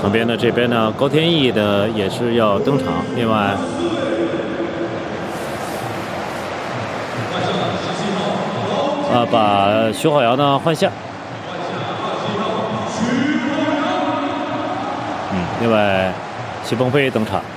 旁边的这边呢，高天意的也是要登场。另外，把徐浩洋呢换下。另外，谢鹏飞登场。